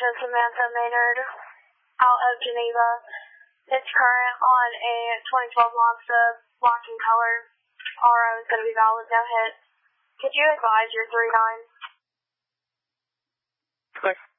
to Samantha Maynard out of Geneva. It's current on a 2012 Mazda black in color. RO is going to be valid, no hit. Could you advise your 3-9? Of course.